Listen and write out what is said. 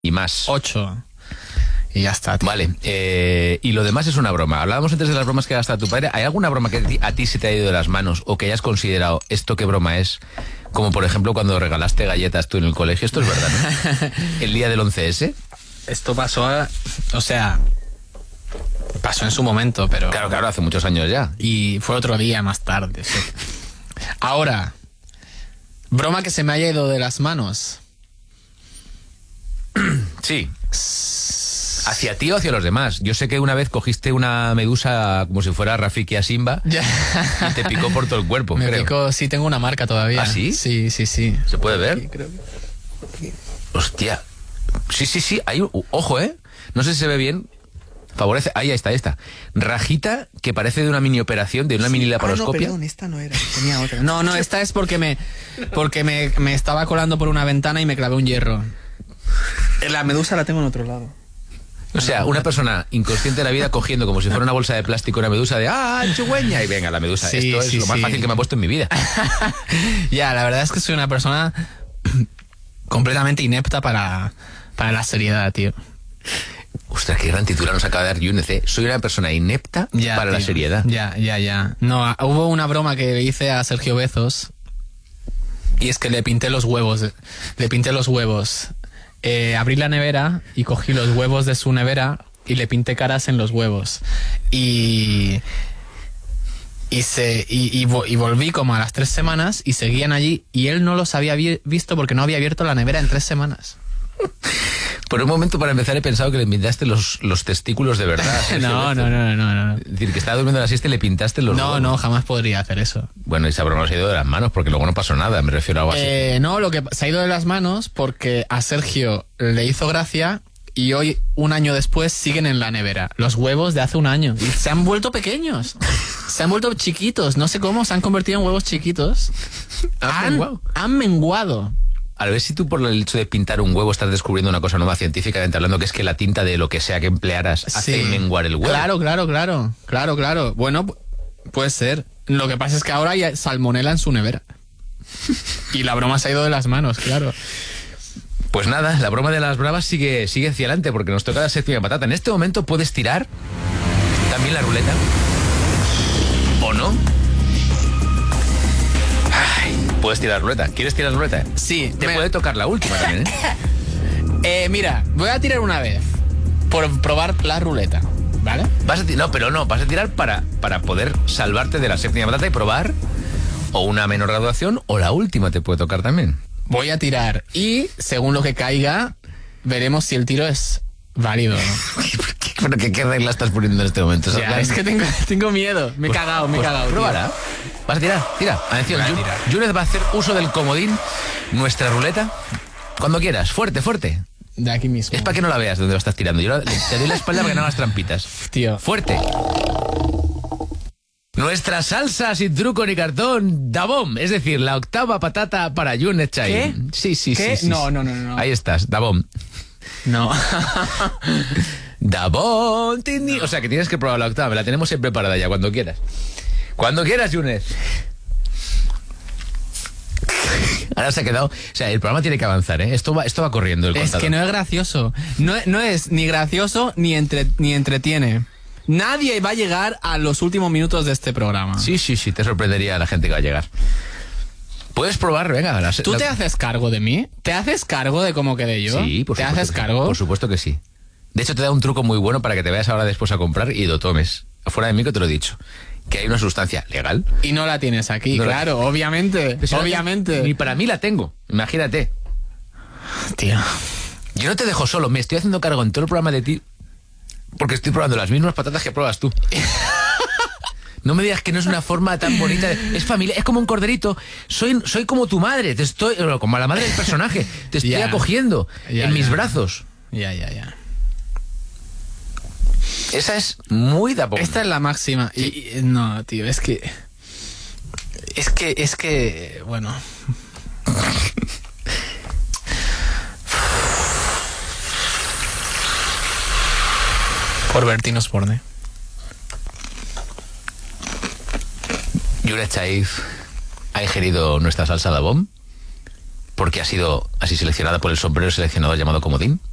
y más. 8. Y ya está, tío. Vale, y lo demás es una broma. Hablábamos antes de las bromas que gasta tu padre. ¿Hay alguna broma que a ti se te ha ido de las manos o que hayas considerado esto qué broma es? Como por ejemplo cuando regalaste galletas tú en el colegio. Esto es verdad, ¿no? El día del 11S. Esto pasó, pasó en su momento, pero... Claro, hace muchos años ya. Y fue otro día más tarde, sí. Ahora, broma que se me haya ido de las manos. Sí. ¿Hacia ti o hacia los demás? Yo sé que una vez cogiste una medusa como si fuera Rafiki a Simba y te picó por todo el cuerpo, Me creo. picó, sí, tengo una marca todavía. ¿Ah, sí? Sí. ¿Se puede ver? Aquí, creo que... Hostia. Sí. Hay ojo, ¿eh? No sé si se ve bien. Favorece. Ahí está. Rajita que parece de una mini operación, de una mini laparoscopia. No, perdón, esta no era. Tenía otra. No, esta es porque me estaba colando por una ventana y me clavé un hierro. La medusa la tengo en otro lado. O sea, una persona inconsciente de la vida cogiendo como si fuera una bolsa de plástico una medusa de chigüeña y venga, la medusa. Sí, Esto es lo más fácil que me ha puesto en mi vida. Ya, la verdad es que soy una persona completamente inepta para la seriedad, tío. Ostras, qué gran titular nos acaba de dar Yúnez, ¿eh? Soy una persona inepta para la seriedad. Ya. No, hubo una broma que le hice a Sergio Bezos y es que le pinté los huevos. Abrí la nevera y cogí los huevos de su nevera y le pinté caras en los huevos. Y volví como a las 3 semanas y seguían allí y él no los había visto porque no había abierto la nevera en 3 semanas. Por un momento, para empezar, he pensado que le pintaste los testículos de verdad. No. Es decir, que estaba durmiendo la siesta y le pintaste los huevos. No, jamás podría hacer eso. Bueno, y esa broma se ha ido de las manos porque luego no pasó nada, me refiero a algo así. No, lo que se ha ido de las manos porque a Sergio le hizo gracia y hoy, un año después, siguen en la nevera. Los huevos de hace un año. Y se han vuelto pequeños. Se han vuelto chiquitos. No sé cómo, se han convertido en huevos chiquitos. Han menguado. A ver si tú por el hecho de pintar un huevo estás descubriendo una cosa nueva científicamente hablando, que es que la tinta de lo que sea que emplearas hace menguar el huevo. Claro. Bueno, puede ser. Lo que pasa es que ahora hay salmonela en su nevera. Y la broma se ha ido de las manos, claro. Pues nada, la broma de las bravas sigue hacia adelante porque nos toca la séptima patata. En este momento puedes tirar también la ruleta. ¿O no? Puedes tirar la ruleta. ¿Quieres tirar la ruleta? Sí. Te puede tocar la última también, ¿eh? Mira, voy a tirar una vez por probar la ruleta, ¿vale? Vas a tirar para poder salvarte de la séptima patata y probar o una menor graduación o la última te puede tocar también. Voy a tirar y según lo que caiga veremos si el tiro es válido o no. ¿Pero qué regla estás poniendo en este momento? Ya, es que tengo miedo. Me he cagado. Pruébala. Vas a tirar, tira. Atención, Yúnez va a hacer uso del comodín, nuestra ruleta, cuando quieras. Fuerte. De aquí mismo. Es para que no la veas de dónde lo estás tirando. Yo te doy la espalda para que no hagas trampitas. Tío. Fuerte. Nuestra salsa sin truco ni cartón, Dabom. Es decir, la octava patata para Yúnez Chain. ¿Qué? Sí. ¿Qué? Sí. No. Ahí estás, Dabom. No. Dabom. O sea, que tienes que probar la octava. La tenemos siempre preparada ya, cuando quieras. Cuando quieras, Yúnez. Ahora se ha quedado... O sea, el programa tiene que avanzar, ¿eh? Esto va corriendo el contador. Es que no es gracioso. No es ni gracioso ni entretiene. Nadie va a llegar a los últimos minutos de este programa. Sí. Te sorprendería a la gente que va a llegar. Puedes probar, venga. ¿Tú te haces cargo de mí? ¿Te haces cargo de cómo quedé yo? Sí, por supuesto. ¿Te haces cargo? Por supuesto que sí. De hecho, te da un truco muy bueno para que te vayas ahora después a comprar y lo tomes. Fuera de mí que te lo he dicho. Que hay una sustancia legal. Y no la tienes aquí, no claro, obviamente. Obviamente. Ni para mí la tengo, imagínate. Tío. Yo no te dejo solo, me estoy haciendo cargo en todo el programa de ti porque estoy probando las mismas patatas que pruebas tú. No me digas que no es una forma tan bonita. Es familia, es como un corderito. Soy como tu madre, como la madre del personaje. Te estoy acogiendo en mis brazos. Ya. Esa es muy Dabom. Esta es la máxima. Sí. No, tío, es que... Bueno... Por Bertín Osborne. Yúnez Chain ha ingerido nuestra salsa Dabom porque ha sido así seleccionada por el sombrero seleccionador llamado comodín.